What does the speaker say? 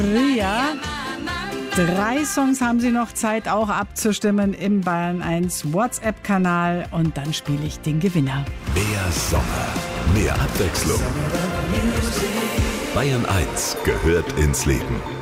Ria. 3 Songs haben Sie noch Zeit auch abzustimmen im Bayern 1 WhatsApp-Kanal und dann spiele ich den Gewinner. Mehr Sommer, mehr Abwechslung. Bayern 1 gehört ins Leben.